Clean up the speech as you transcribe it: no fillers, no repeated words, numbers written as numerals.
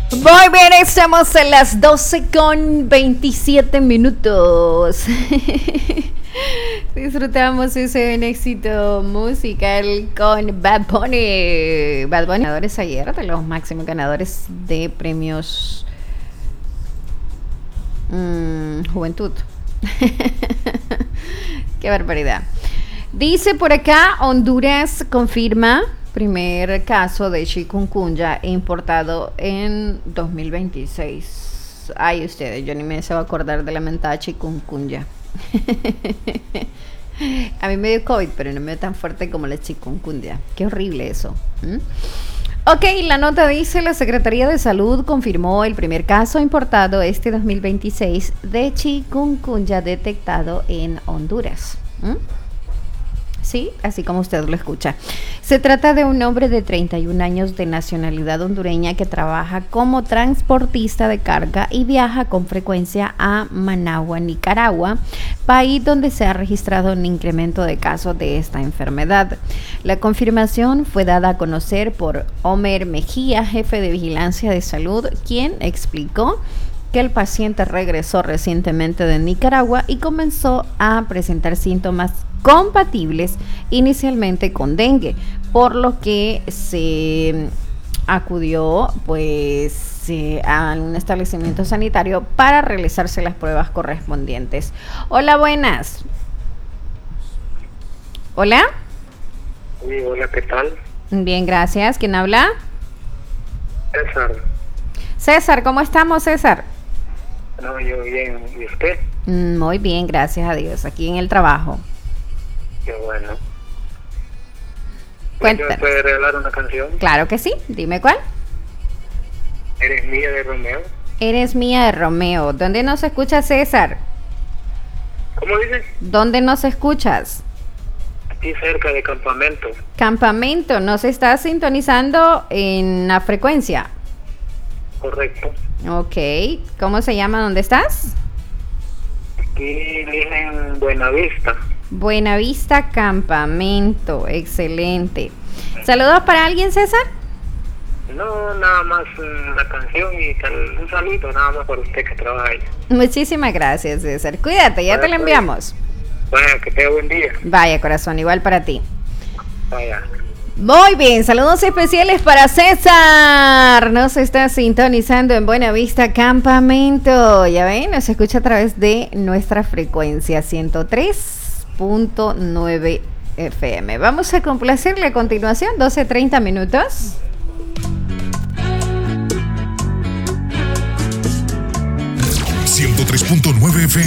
Muy bien, estamos en las 12:27. Disfrutamos ese éxito musical con Bad Bunny. Bad Bunny, ganadores ayer de los máximos ganadores de premios Juventud. Qué barbaridad. Dice por acá, Honduras confirma primer caso de chikungunya importado en 2026. Ay, ustedes, yo ni me se va a acordar de la mentada chikungunya. A mí me dio COVID, pero no me dio tan fuerte como la chikungunya. Qué horrible eso. Ok, la nota dice, la Secretaría de Salud confirmó el primer caso importado este 2026 de chikungunya detectado en Honduras. Sí, así como usted lo escucha. Se trata de un hombre de 31 años de nacionalidad hondureña que trabaja como transportista de carga y viaja con frecuencia a Managua, Nicaragua, país donde se ha registrado un incremento de casos de esta enfermedad. La confirmación fue dada a conocer por Homer Mejía, jefe de Vigilancia de Salud, quien explicó que el paciente regresó recientemente de Nicaragua y comenzó a presentar síntomas compatibles inicialmente con dengue, por lo que se acudió a un establecimiento sanitario para realizarse las pruebas correspondientes. Hola, buenas. Hola. Sí, hola, ¿qué tal? Bien, gracias. ¿Quién habla? César. César, ¿cómo estamos, César? No, yo bien. ¿Y usted? Muy bien, gracias a Dios. Aquí en el trabajo. Qué bueno. Cuéntanos. ¿Me puede regalar una canción? Claro que sí. Dime cuál. ¿Eres mía de Romeo? Eres mía de Romeo. ¿Dónde nos escuchas, César? ¿Cómo dices? ¿Dónde nos escuchas? Aquí cerca de Campamento. Campamento. ¿Nos estás sintonizando en la frecuencia? Correcto. Ok. ¿Cómo se llama? ¿Dónde estás? Aquí dicen Buenavista. Buenavista, Campamento. Excelente. ¿Saludos para alguien, César? No, nada más la canción y un saludo nada más para usted que trabaja ahí. Muchísimas gracias, César. Cuídate, ya te la enviamos. Vaya, que tenga buen día. Vaya, corazón, igual para ti. Vaya. Muy bien, saludos especiales para César. Nos está sintonizando en Buenavista, Campamento. Ya ven, nos escucha a través de nuestra frecuencia 103.9 FM. Vamos a complacerle a continuación, 12:30 minutos. 103.9 FM.